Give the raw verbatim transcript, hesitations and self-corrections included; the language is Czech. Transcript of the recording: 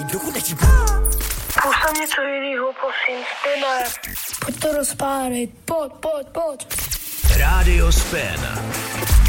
dokud nečípnu. Pustam něco jinýho, prosím, Spinner. Pojď to rozpálit, pojď, pojď, pojď. Rádio Spin.